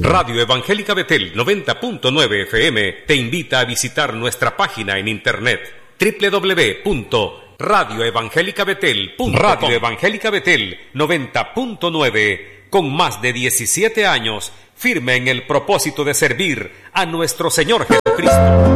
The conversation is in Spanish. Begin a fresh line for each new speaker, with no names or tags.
Radio Evangélica Betel 90.9 FM te invita a visitar nuestra página en internet www.radioevangelicabetel.com. Radio Evangélica Betel 90.9, con más de 17 años, firme en el propósito de servir a nuestro Señor Jesucristo.